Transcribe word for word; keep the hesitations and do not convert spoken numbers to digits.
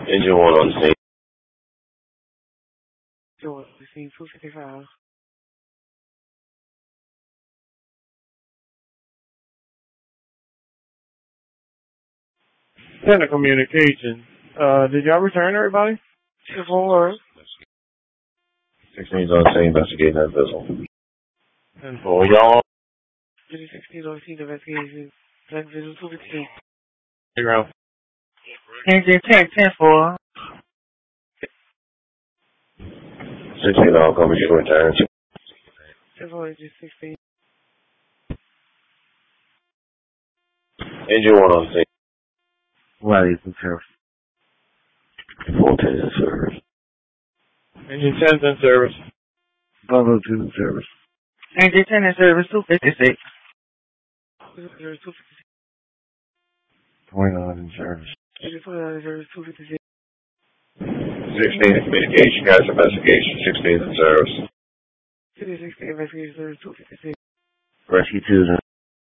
Engine one on scene. Engine one on scene, two fifty-five. Center communication. Uh, did y'all return everybody? ten four. sixteen's on scene, investigating that vessel. ten four, y'all. sixteen on scene, investigation. Black visual two fifty-two. Zero. Engine ten, ten four. sixteen on coming short turn. ten four, engine sixteen. Engine one on scene. Wiley's in service. fourteen in service. Engine ten's in service. Bravo two in service. Engine ten in service, two fifty-six. two fifty-six. twenty-nine in service. Engine twenty-nine in service, two fifty-six. sixteen in communication, guys, investigation. sixteen in service. sixteen investigation service, two fifty-six. Rescue two's in